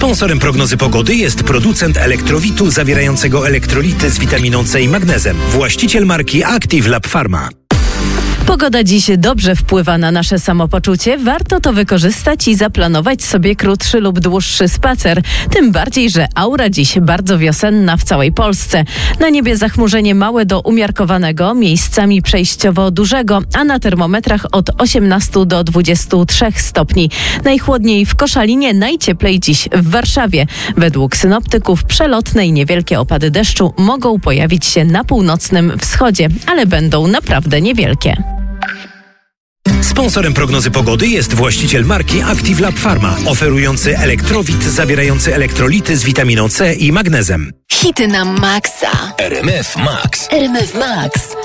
Sponsorem prognozy pogody jest producent elektrowitu zawierającego elektrolity z witaminą C i magnezem. Właściciel marki Active Lab Pharma. Pogoda dziś dobrze wpływa na nasze samopoczucie. Warto to wykorzystać i zaplanować sobie krótszy lub dłuższy spacer. Tym bardziej, że aura dziś bardzo wiosenna w całej Polsce. Na niebie zachmurzenie małe do umiarkowanego, miejscami przejściowo dużego, a na termometrach od 18 do 23 stopni. Najchłodniej w Koszalinie, najcieplej dziś w Warszawie. Według synoptyków przelotne i niewielkie opady deszczu mogą pojawić się na północnym wschodzie, ale będą naprawdę niewielkie. Sponsorem prognozy pogody jest właściciel marki Active Lab Pharma, oferujący elektrowit zawierający elektrolity z witaminą C i magnezem. Hity na maksa. RMF Max. RMF Max.